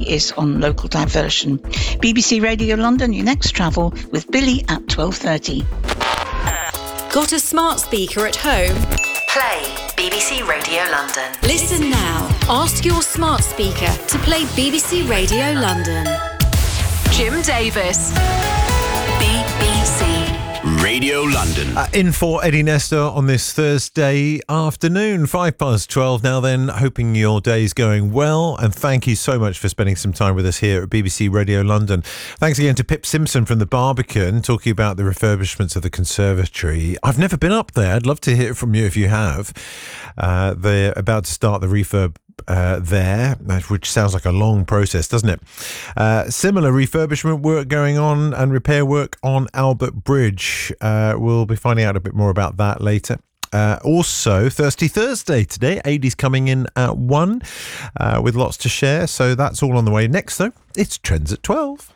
is on local diversion. BBC Radio London, your next travel with Billy at 12:30. Got a smart speaker at home? Play BBC Radio London. Listen now. Ask your smart speaker to play BBC Radio London. Jim Davis. BBC Radio London. In for Eddie Nestor on this Thursday afternoon, 12:05 now then, hoping your day's going well, and thank you so much for spending some time with us here at BBC Radio London. Thanks again to Pip Simpson from the Barbican, talking about the refurbishments of the conservatory. I've never been up there. I'd love to hear from you if you have. They're about to start the refurb there, which sounds like a long process, doesn't it? Similar refurbishment work going on and repair work on Albert Bridge. We'll be finding out a bit more about that later. Also, Thirsty Thursday today. Adie's coming in at 1 with lots to share. So that's all on the way. Next, though, it's Trends at 12.